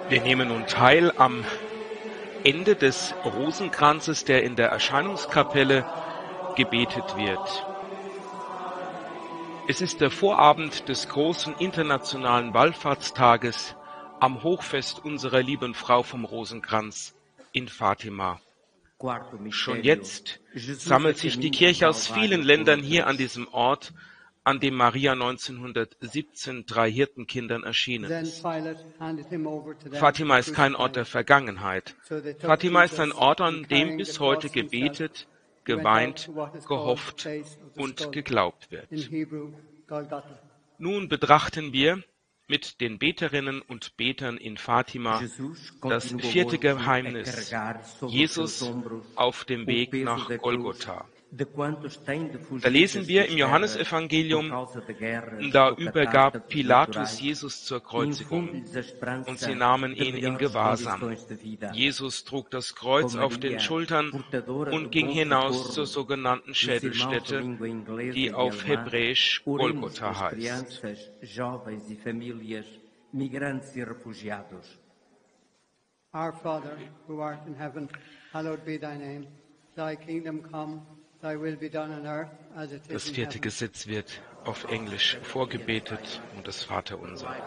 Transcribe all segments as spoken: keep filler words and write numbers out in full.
Wir nehmen nun teil am Ende des Rosenkranzes, der in der Erscheinungskapelle gebetet wird. Es ist der Vorabend des großen internationalen Wallfahrtstages am Hochfest unserer lieben Frau vom Rosenkranz in Fatima. Schon jetzt sammelt sich die Kirche aus vielen Ländern hier an diesem Ort, an dem Maria neunzehnhundertsiebzehn drei Hirtenkindern erschienen ist. Fatima ist kein Ort der Vergangenheit. Fatima ist ein Ort, an dem bis heute gebetet, geweint, gehofft und geglaubt wird. Nun betrachten wir mit den Beterinnen und Betern in Fatima das vierte Geheimnis, Jesus auf dem Weg nach Golgotha. Da lesen wir im Johannesevangelium, da übergab Pilatus Jesus zur Kreuzigung und sie nahmen ihn in Gewahrsam. Jesus trug das Kreuz auf den Schultern und ging hinaus zur sogenannten Schädelstätte, die auf Hebräisch Golgotha heißt. Our Father, who art in heaven, hallowed be thy name. Thy kingdom come, thy will be done on earth as it is in heaven. Das vierte Gesetz wird auf Englisch vorgebetet und das Vaterunser.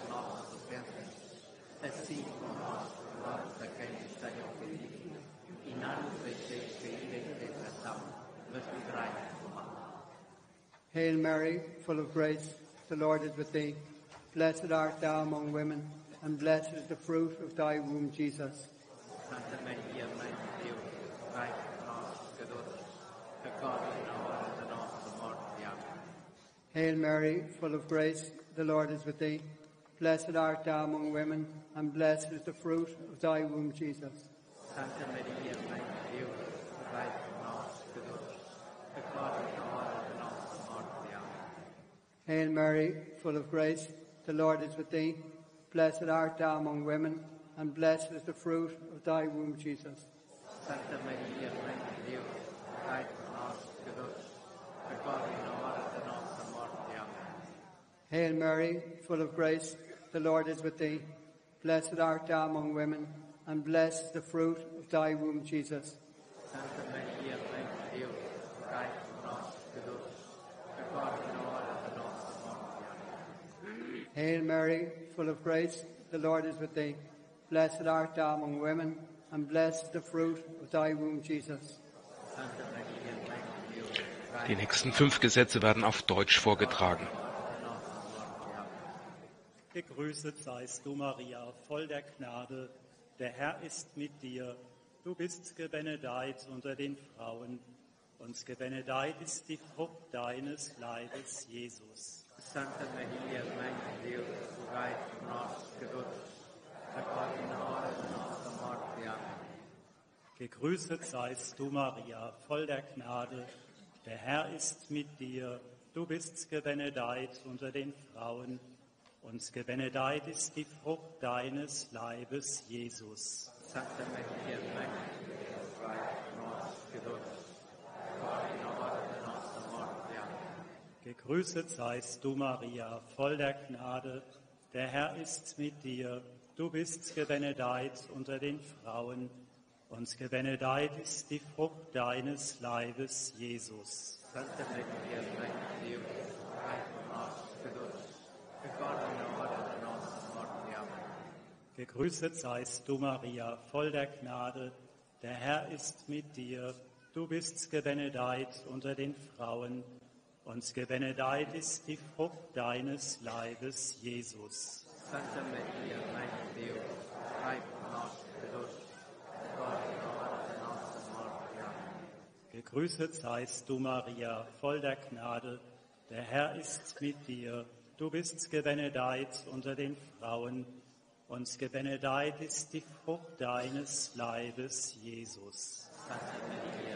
Hail Mary, full of grace, the Lord is with thee. Blessed art thou among women, and blessed is the fruit of thy womb, Jesus. Santa Maria, Mãe de Deus, rogai por nós, pecadores, agora e na hora da nossa morte. Amém. Hail Mary, full of grace, the Lord is with thee. Blessed art thou among women, and blessed is the fruit of thy womb, Jesus. Santa Maria, Mãe de Deus, rogai por nós, pecadores, agora e na hora da nossa morte. Amém. Hail Mary, full of grace, the Lord is with thee. Blessed art thou among women, and blessed is the fruit of thy womb, Jesus. Santa Maria, Mãe de Deus, rogai por nós, pecadores, agora e na hora da nossa morte. Amém. Hail Mary, full of grace, the Lord is with thee. Blessed art thou among women, and blessed is the fruit of thy womb, Jesus. Santa Maria, Mãe de Deus, rogai por nós, pecadores, agora e na hora da nossa morte. Amém. Hail Mary, full of grace, the Lord is with thee. Blessed art thou among women, and blessed is the fruit of thy womb, Jesus. Santa Maria, Mãe de Deus, rogai Die nächsten fünf Gesetze werden auf Deutsch vorgetragen. Gegrüßet seist du, Maria, voll der Gnade. Der Herr ist mit dir. Du bist gebenedeit unter den Frauen, und gebenedeit ist die Frucht deines Leibes, Jesus. Santa Maria, Mãe de Deus, rogai por nós, pecadores, agora e na hora da nossa morte. Amém. Gegrüßet seist du, Maria, voll der Gnade. Der Herr ist mit dir. Du bist gebenedeit unter den Frauen, und gebenedeit ist die Frucht deines Leibes, Jesus. Santa Maria, Mãe de Deus, rogai por nós, pecadores, agora e na hora da nossa morte. Amém. Gegrüßet seist du, Maria, voll der Gnade. Der Herr ist mit dir. Du bist gebenedeit unter den Frauen, und gebenedeit ist die Frucht deines Leibes, Jesus. Santa Maria, Mãe de Deus, rogai por nós, pecadores, agora e na hora da nossa morte. Amém. Gegrüßet seist du, Maria, voll der Gnade. Der Herr ist mit dir. Du bist gebenedeit unter den Frauen, und gebenedeit ist die Frucht deines Leibes, Jesus. Santa Maria, Mãe de Deus, rogai por nós, pecadores, agora e na hora da nossa morte. Amém. Gegrüßet seist du, Maria, voll der Gnade. Der Herr ist mit dir. Du bist gebenedeit unter den Frauen, und gebenedeit ist die Frucht deines Leibes, Jesus. Santa Maria,